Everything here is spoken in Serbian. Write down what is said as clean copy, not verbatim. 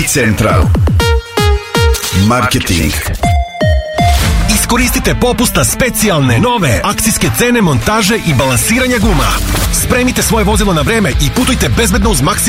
Central Marketing. Iskoristite popusta specijalne, nove akcijske cene montaže i balansiranja guma. Spremite svoje vozilo na vreme i putujte bezbedno uz maksimalno